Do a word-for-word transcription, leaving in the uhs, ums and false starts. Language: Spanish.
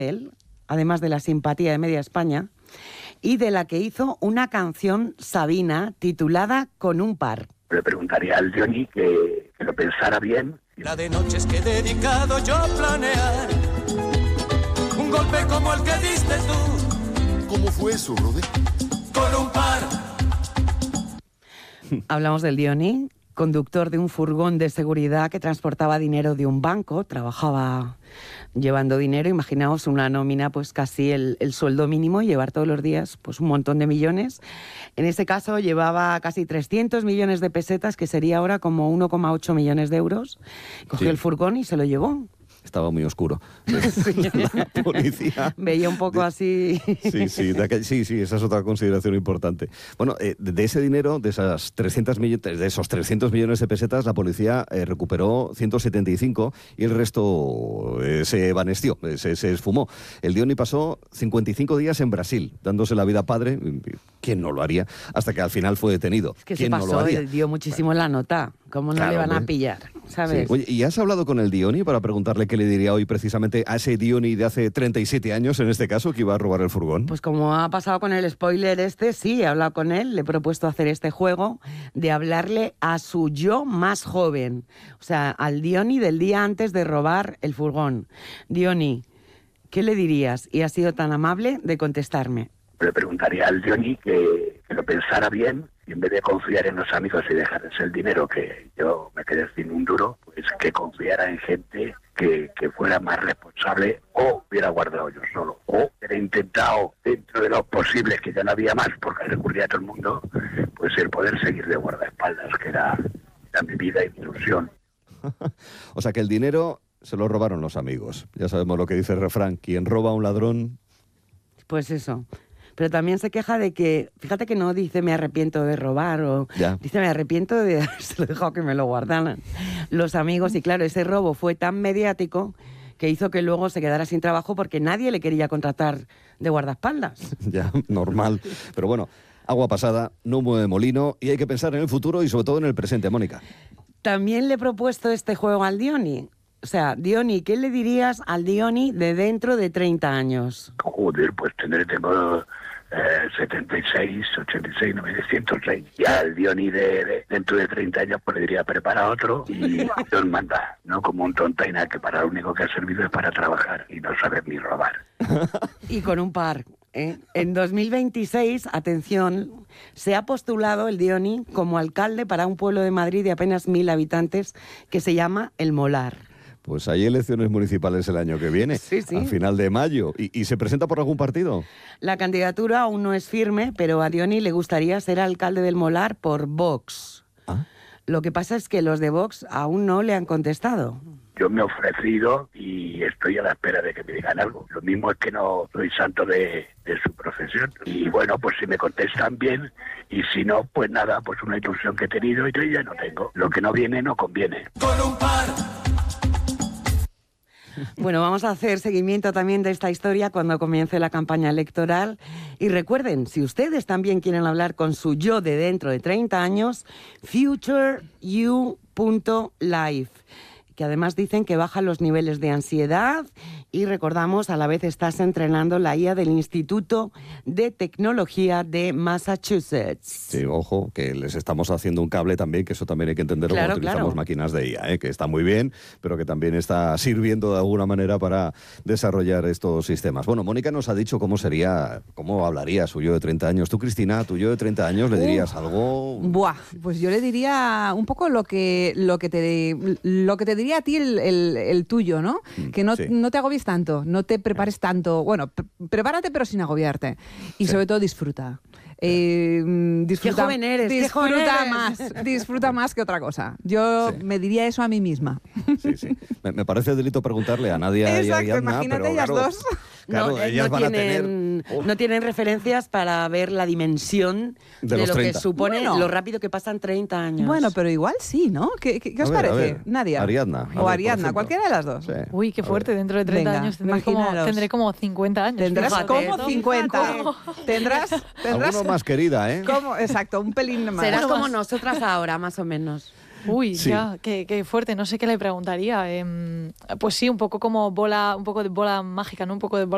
él, además de la simpatía de media España, y de la que hizo una canción Sabina titulada Con un par. Le preguntaría al Diony que, que lo pensara bien. La de noches que he dedicado yo a planear un golpe como el que diste tú. ¿Cómo fue eso, brother? Con un par. Hablamos del Diony, conductor de un furgón de seguridad que transportaba dinero de un banco, trabajaba llevando dinero, imaginaos una nómina, pues casi el, el sueldo mínimo, y llevar todos los días pues un montón de millones. En este caso llevaba casi trescientos millones de pesetas, que sería ahora como uno coma ocho millones de euros. Cogió sí. el furgón y se lo llevó. Estaba muy oscuro. Sí. La policía. Veía un poco de, así. Sí, sí, de aquel, sí, sí, esa es otra consideración importante. Bueno, eh, de, de ese dinero, de esas trescientos millones, de esos trescientos millones de pesetas, la policía eh, recuperó ciento setenta y cinco y el resto eh, se evanesció, eh, se, se esfumó. El Diony pasó cincuenta y cinco días en Brasil, dándose la vida padre. ¿Quién no lo haría? Hasta que al final fue detenido. Es que ¿Quién se pasó, no lo haría? dio muchísimo bueno. la nota. ¿Cómo no claro, le van hombre. a pillar? ¿Sabes? Sí. Oye, ¿y has hablado con el Diony para preguntarle qué le diría hoy precisamente a ese Diony de hace treinta y siete años, en este caso, que iba a robar el furgón? Pues como ha pasado con el spoiler este, sí, he hablado con él, le he propuesto hacer este juego de hablarle a su yo más joven. O sea, al Diony del día antes de robar el furgón. Diony, ¿qué le dirías? Y ha sido tan amable de contestarme. Le preguntaría al Diony que, que lo pensara bien, y en vez de confiar en los amigos y dejarles el dinero, que yo me quedé sin un duro, pues que confiara en gente que, que fuera más responsable, o hubiera guardado yo solo, o hubiera intentado, dentro de lo posible, que ya no había más, porque recurría a todo el mundo, pues el poder seguir de guardaespaldas, que era, era mi vida y mi ilusión. O sea que el dinero se lo robaron los amigos. Ya sabemos lo que dice el refrán, quien roba a un ladrón... Pues eso. Pero también se queja de que, fíjate que no dice me arrepiento de robar, o ya. dice me arrepiento de haberse dejado que me lo guardaran los amigos. Y claro, ese robo fue tan mediático que hizo que luego se quedara sin trabajo porque nadie le quería contratar de guardaespaldas. Ya, normal. Pero bueno, agua pasada, no mueve molino, y hay que pensar en el futuro y sobre todo en el presente, Mónica. También le he propuesto este juego al Diony. O sea, Diony, ¿qué le dirías al Diony de dentro de treinta años? Joder, pues tendré, tengo eh, setenta y seis, ochenta y seis, noventa, ciento seis. Y al Diony de, de dentro de treinta años pues le diría prepara otro y Dios manda, ¿no? Como un tontaina que para lo único que ha servido es para trabajar y no saber ni robar. Y con un par. ¿eh? En dos mil veintiséis, atención, se ha postulado el Diony como alcalde para un pueblo de Madrid de apenas mil habitantes que se llama El Molar. Pues hay elecciones municipales el año que viene, sí, sí. al final de mayo. ¿Y, ¿Y se presenta por algún partido? La candidatura aún no es firme, pero a Diony le gustaría ser alcalde del Molar por Vox. ¿Ah? Lo que pasa es que los de Vox aún no le han contestado. Yo me he ofrecido y estoy a la espera de que me digan algo. Lo mismo es que no soy santo de, de su profesión. Y bueno, pues si me contestan bien, y si no, pues nada, pues una ilusión que he tenido y yo ya no tengo. Lo que no viene, no conviene. Con un par. Bueno, vamos a hacer seguimiento también de esta historia cuando comience la campaña electoral. Y recuerden, si ustedes también quieren hablar con su yo de dentro de treinta años, future you punto live, que además dicen que baja los niveles de ansiedad, y recordamos, a la vez estás entrenando la I A del Instituto de Tecnología de Massachusetts. Sí, ojo, que les estamos haciendo un cable también, que eso también hay que entenderlo claro, cuando utilizamos claro. máquinas de I A, ¿eh? Que está muy bien, pero que también está sirviendo de alguna manera para desarrollar estos sistemas. Bueno, Mónica nos ha dicho cómo sería, cómo hablaría su yo de treinta años. Tú, Cristina, tu yo de treinta años, ¿le dirías uh, algo? Buah, pues yo le diría un poco lo que, lo que, te, lo que te diría a ti el, el, el tuyo, ¿no? Mm, que no, sí. no te agobies tanto, no te prepares tanto. Bueno, pre- prepárate pero sin agobiarte. Y sí. sobre todo disfruta. Eh, disfruta, qué joven eres, disfruta qué joven eres. más, disfruta más que otra cosa. Yo sí. me diría eso a mí misma. Sí, sí. Me, me parece delito preguntarle a Nadia Exacto, y a Ariadna, imagínate pero ellas claro, dos. Claro, no, ellas no van tienen, a tener... no tienen referencias para ver la dimensión de, de lo treinta. que supone bueno, lo rápido que pasan treinta años. Bueno, pero igual sí, ¿no? ¿Qué, qué, qué os ver, parece, ver, Nadia? Ariadna. O ver, Ariadna, cualquiera de las dos. Sí, Uy, qué fuerte, dentro de treinta Venga, años tendré como, tendré como cincuenta años. Tendrás Fíjate, como ¿no? cincuenta. Tendrás, tendrás... Alguno más querida, ¿eh? Como, exacto, un pelín más. Serás Bueno, como más. nosotras ahora, más o menos. Uy, Sí. ya, qué, qué fuerte, no sé qué le preguntaría. Eh, pues sí, un poco como bola, un poco de bola mágica, ¿no? Un poco de bola